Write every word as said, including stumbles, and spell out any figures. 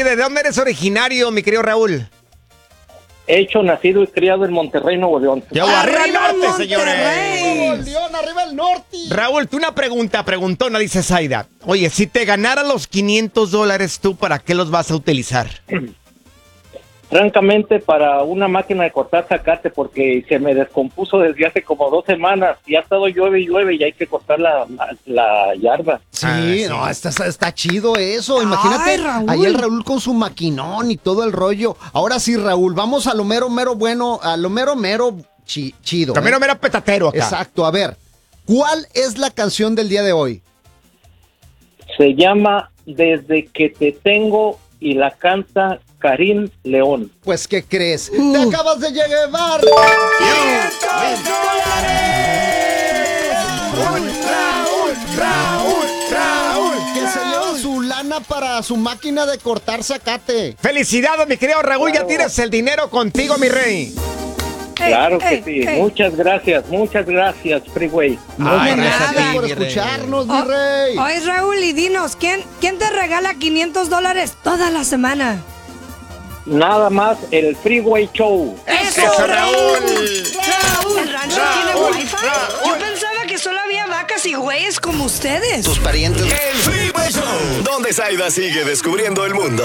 Oye, ¿de dónde eres originario, mi querido Raúl? Hecho, nacido y criado en Monterrey, Nuevo León. ¡Ya arriba el norte, Monterrey! señores! ¡Nuevo León, arriba el norte! Raúl, tú una pregunta, preguntona, dice Zaida. Oye, si te ganara los quinientos dólares, ¿tú para qué los vas a utilizar? Francamente, para una máquina de cortar zacate, porque se me descompuso desde hace como dos semanas y ha estado llueve y llueve y hay que cortar la, la, la yarda. Sí, Ah, sí. no, está, está chido eso. Imagínate, Ay, Raúl. ahí el Raúl con su maquinón y todo el rollo. Ahora sí, Raúl, vamos a lo mero, mero bueno, a lo mero, mero chi- chido. También ¿eh? no era petatero acá. Exacto, a ver, ¿cuál es la canción del día de hoy? Se llama Desde que te tengo y la canta Karim León. Pues, ¿qué crees? Uh. Te acabas de llevar. Raúl, Raúl, Raúl, Raúl. Que se lleva su lana para su máquina de cortar zacate. Felicidades, mi querido Raúl, Claro. ya tienes el dinero contigo, mi rey. Ey, Claro que ey, sí. ey. Muchas gracias, muchas gracias, Freeway. Ay, Gracias gracias a ti, por mi rey. escucharnos, mi Oh, rey. Oye, Raúl, y dinos, ¿quién, ¿quién te regala quinientos dólares toda la semana? Nada más el Freeway Show. ¡Eso, Raúl! Raúl! ¿El rancho tiene Raúl, wifi? Raúl. Yo pensaba que solo había vacas y güeyes como ustedes. Tus parientes. El Freeway Show, donde Zaida sigue descubriendo el mundo.